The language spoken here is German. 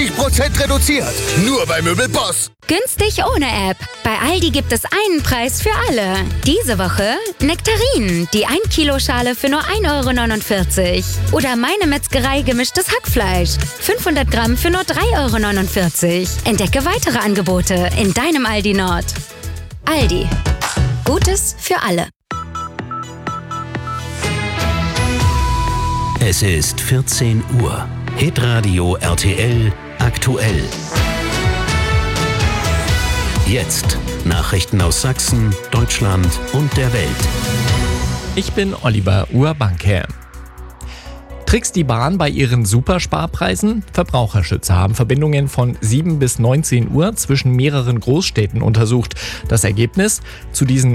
50% reduziert. Nur bei Möbelboss. Günstig ohne App. Bei Aldi gibt es einen Preis für alle. Diese Woche Nektarinen, die 1 Kilo Schale für nur 1,49 €. Oder Meine Metzgerei gemischtes Hackfleisch. 500 Gramm für nur 3,49 €. Entdecke weitere Angebote in deinem Aldi Nord. Aldi. Gutes für alle. Es ist 14 Uhr. Hitradio RTL aktuell. Jetzt Nachrichten aus Sachsen, Deutschland und der Welt. Ich bin Oliver Urbanke. Trickst die Bahn bei ihren Supersparpreisen? Verbraucherschützer haben Verbindungen von 7 bis 19 Uhr zwischen mehreren Großstädten untersucht. Das Ergebnis? Zu diesen